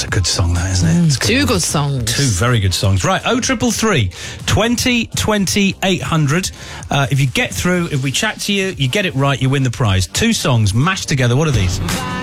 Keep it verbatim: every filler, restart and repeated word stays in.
That's a good song, that, isn't it? Mm, It's good. two good songs. Two very good songs. Right, oh triple three, twenty twenty eight hundred. Uh, if you get through, if we chat to you, you get it right, you win the prize. Two songs mashed together. What are these?